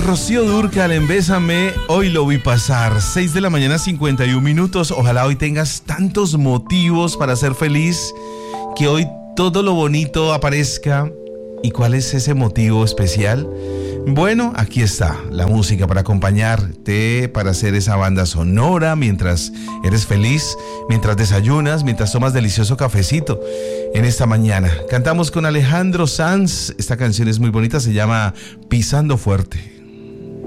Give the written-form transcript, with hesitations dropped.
Rocío Dúrcal en Bésame, hoy lo vi pasar, 6 de la mañana 51 minutos. Ojalá hoy tengas tantos motivos para ser feliz, que hoy todo lo bonito aparezca. ¿Y cuál es ese motivo especial? Bueno, aquí está la música para acompañarte, para hacer esa banda sonora mientras eres feliz, mientras desayunas, mientras tomas delicioso cafecito en esta mañana. Cantamos con Alejandro Sanz, esta canción es muy bonita, se llama Pisando Fuerte.